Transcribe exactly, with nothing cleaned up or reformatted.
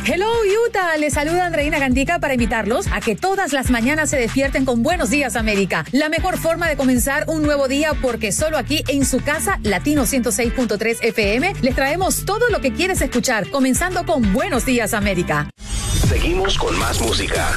Hello Utah, les saluda Andreina Gandica para invitarlos a que todas las mañanas se despierten con Buenos Días América. La mejor forma de comenzar un nuevo día, porque solo aquí en su casa, Latino ciento seis punto tres F M, les traemos todo lo que quieres escuchar, comenzando con Buenos Días América. Seguimos con más música.